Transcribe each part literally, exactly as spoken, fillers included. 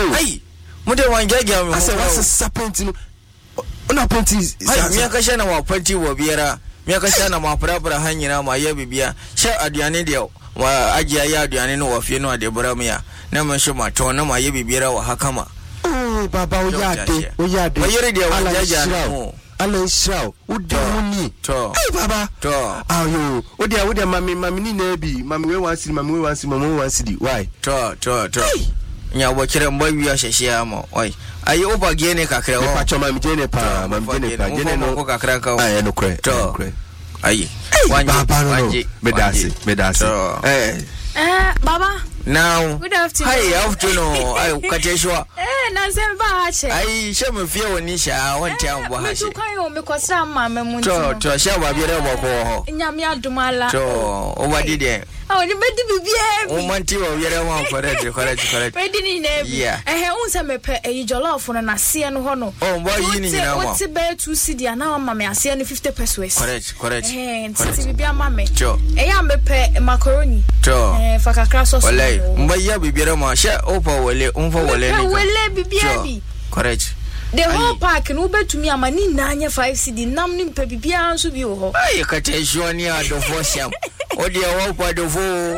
ai mude wangaga me asa wasa sapenti no ona penti ai me ka sha na wa penti wo biara me ka sha na ma prapra hanyina ma ya bibia sha aduane de wa agiya ya aduane no wa fie no ade bram ya na me sho ma to na ma ya bibiara wa hakama oh baba o ya de o ya de mayere de wangaga no ala israel udoni to ai baba to ayo odia odia mami mami ni na bi mami we wan sidi mami we wan sidi mami we wan sidi why to to to nya bo kire mbo wi ahyehyia mo oi ayi oba gene kakra o pa choma mi gene pa mami gene pa gene no ko kakra ka ai no kre to ayi wanje medasi medasi eh eh baba now good afternoon hi afternoon ai kateshwa eh na semba hache ai she me fie woni sha wonte ambo ha she mi kan yo me kwasa mama mu to to sha ba bi re boko ho nyame adumala to o wadi de oh ni bedi bibia o manti o yere wan correct correct correct bedi ni na bi eh unsa me pe e jollof no na se no ho no oh boy yi ni nyina mo what be two cedi na mama me ase no fifty pesos correct correct eh nti bibia mama to eh ya me pe macaroni to eh fakakra sauce wale mbaya bibia ma sha opa wale umfa wale ni wale bibia bi correct the whole park no betumi amani na anya five cedi nam ni mpa bibia nso bi ho ai kateshwa ni adofo sham odia wa kwa dofo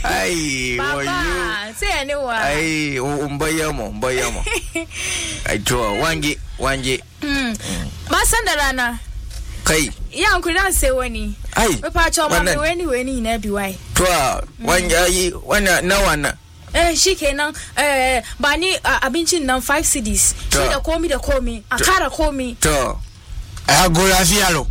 ai wo you say anyone ai umbaya mo umbaya mo ai to wangi wangi mm masandara na kai ya nkuna se woni ai me pa choma me weni weni na bi wai to wangi ai wana na wana eh shikenan eh bani abincin nan five cedis shi da komi da komi akara komi to ah good afternoon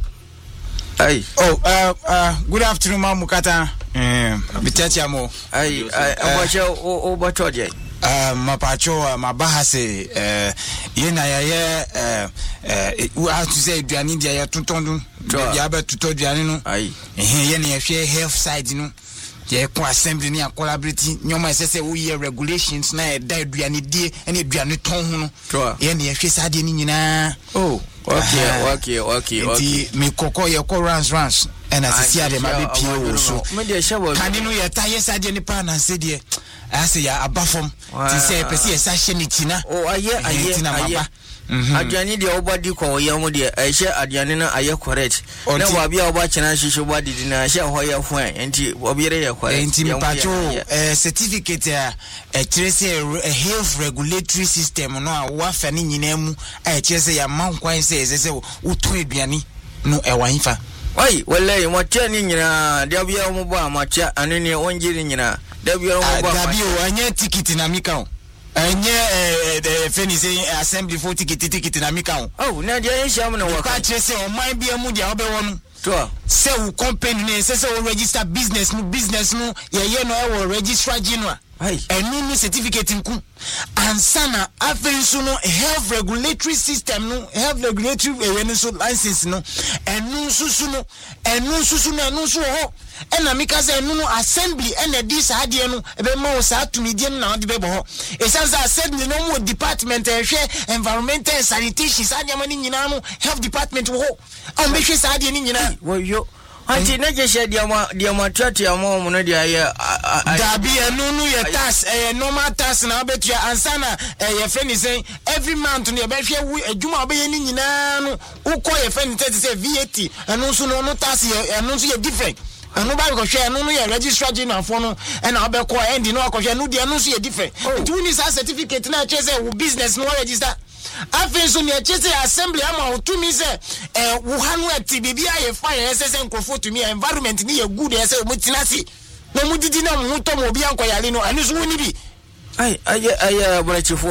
ai oh uh, uh good afternoon ma mukata eh bitachi amo ai abacha o bato je ah mapacho mabahase eh yena ya ye eh eh how to say duani dia ya tuntondun ya ba tuto duani no ai eh yena ya hwe health side no ye ko assembly ni collaborate nyoma esese wo ye regulations na e da aduane die ene aduane ton ho no ye na ye hwe sade ni nyina oh okay okay okay okay me kokko ye ko runs runs ena sisi ade ma be pie wo so me de shawo kani no ye ta ye sade ni pa na se de ase ya abafom ti se pese ye sa hye ni tina oh aye aye aye aduane de obadi ko ye mu de e hye aduane na aye correct na wa bia oba kina hihye body di na hye ho ye fu enti obiere ye correct enti mpacho eh certificate eh trace a health regulatory system no a wa fa ni nyina mu eh trace ya man kwan se se uto aduane no e wanfa ai wallahi mo tia ni nyina de bia mo bo amacha anene onjiri nyina de bia mo bo amacha da bi o anya ticket na mika o enye eh finishing assembly for ticket ticket na mika o oh na dia yesham na wa ka trace o man bia mu dia obe wonu to se u company ne se se o register business no business no ye ye no e wo registrar general ai enu ni certificate nku ansana afensu no health regulatory system no health regulatory enu so license no enu susu no enu susu no enu so ho ena mika se enu no assembly ena di sa ade no ebe ma o sa tumidie na ode bebo ho esanza assembly no mo department ehwe environmental and sanitation sa ade ma ni nyina no health department ho on be hwe sa ade ni nyina wo yo anti na je she dia ma dia ma twati ama mo no dia ye dabi enu nu ye tax eh normal tax na obetua ansana ye feni say every month no ye be hwe adwuma obe ye ni nyina no ukọ ye feni thirty say V A T enu so no no tax ye enu so ye different enu ba ko hwe enu no ye registrar general for no e na obe ko end no akọ enu dia enu so ye different do ni sa certificate na che say wo business no register afenso ni echese assembly ama otumi se eh wo hanu ati bibia ye fire ss nkofo to me environment ni ye good ese o mutinasi no mudidi na mu to mo bia nkoyale no ani so woni bi ai aye aye brachifo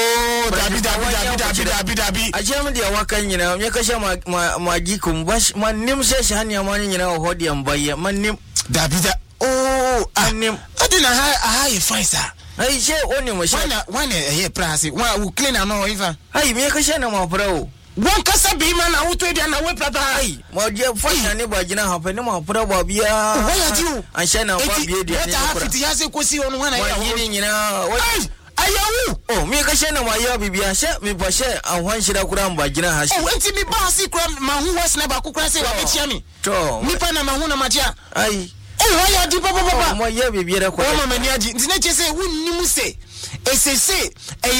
oh dabi dabi dabi dabi dabi dabi ajem dia wakan nyina me ka sha ma magi kum bash manim se sha hanya ma nyina ho dia mbaye manim dabi da oh anim adina ha ha ye fine sir ai she oni mo she wana wana eh price wa u clean no ifa ai me ka she na ma pra o won kasa be man na wuto dia na we prada ai mo dia fanya ne ba gina ha fa ne ma pra ba bia wa ya ju an she na ba bia dia ne pra ta ya se kosi onu wana ya yini nyina ai ayawu oh me ka she na ma ya bibia she me ba she an hwan shira kura ba gina ha she oh enti mi ba si kura ma hu was na ba ku kura se wa betia mi to mi pa na ma hu na ma tia ai eh wa ya di papa papa mo ya bibia da ko o ma mani aji ntine che se wunni mu se esese